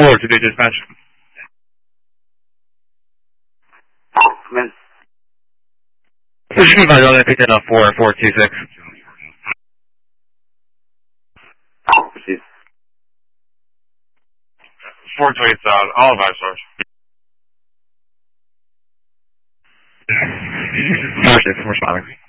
4 to be dispatched. Come in. So you can find out I picked it up 426. Proceed. 428 out, all of our stars. First, responding.